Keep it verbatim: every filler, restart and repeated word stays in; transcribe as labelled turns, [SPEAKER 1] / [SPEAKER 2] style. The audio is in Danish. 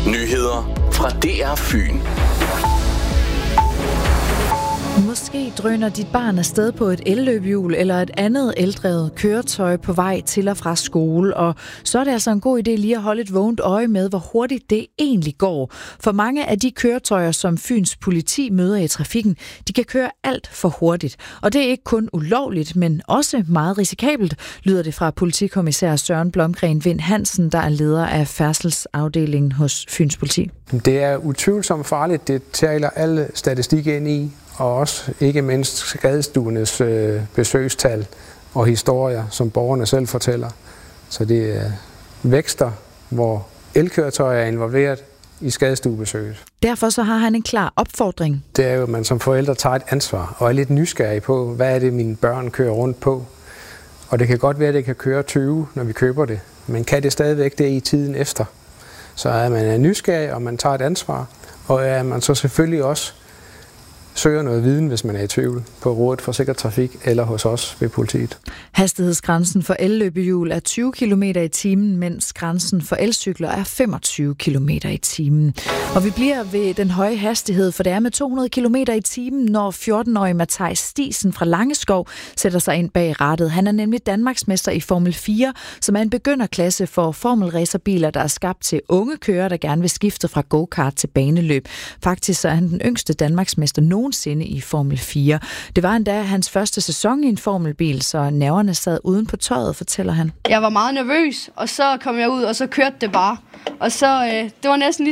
[SPEAKER 1] Nyheder fra D R Fyn.
[SPEAKER 2] Måske drøner dit barn afsted på et elløbehjul eller et andet eldrevet køretøj på vej til og fra skole, og så er det altså en god idé lige at holde et vågent øje med, hvor hurtigt det egentlig går. For mange af de køretøjer, som Fyns politi møder i trafikken, de kan køre alt for hurtigt. Og det er ikke kun ulovligt, men også meget risikabelt, lyder det fra politikommissær Søren Blomgren Vind Hansen, der er leder af færdselsafdelingen hos Fyns politi.
[SPEAKER 3] Det er utvivlsomt farligt. Det taler alle statistik ind i, og også ikke mindst skadestuernes øh, besøgstal og historier, som borgerne selv fortæller. Så det er vækster, hvor elkøretøjer er involveret i skadestuebesøget.
[SPEAKER 2] Derfor så har han en klar opfordring.
[SPEAKER 3] Det er jo, at man som forældre tager et ansvar og er lidt nysgerrig på, hvad er det, mine børn kører rundt på. Og det kan godt være, at det kan køre tyve, når vi køber det, men kan det stadigvæk det i tiden efter? Så er man nysgerrig, og man tager et ansvar, og er man så selvfølgelig også søger noget viden, hvis man er i tvivl, på Rådet for Sikker Trafik eller hos os ved politiet.
[SPEAKER 2] Hastighedsgrænsen for elløbehjul er tyve kilometer i timen, mens grænsen for elcykler er femogtyve kilometer i timen. Og vi bliver ved den høje hastighed, for det er med to hundrede kilometer i timen, når fjorten-årige Matthijs Stisen fra Langeskov sætter sig ind bag rattet. Han er nemlig Danmarksmester i Formel fire, som er en begynderklasse for formelracerbiler, der er skabt til unge kørere, der gerne vil skifte fra go-kart til baneløb. Faktisk så er han den yngste Danmarksmester nogensinde i Formel fire. Det var endda hans første sæson i en formelbil, så nerverne sad uden på tøjet, fortæller han.
[SPEAKER 4] Jeg var meget nervøs, og så kom jeg ud, og så kørte det bare. Og så, øh, det var næsten